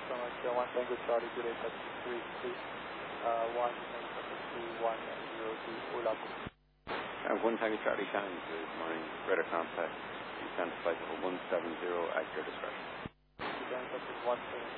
so much. 1 Tango Charlie, good day, touch 33, 1 Tango 21 0 Ula. 1 Tango Charlie Shannon, good morning. Radar contact, descent flight level 170 at your discretion. Descent flight 170